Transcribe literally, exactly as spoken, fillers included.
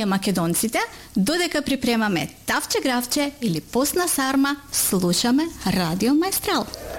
ние македонците, додека припремаме тавче гравче или постна сарма, слушаме Радио Маестрал.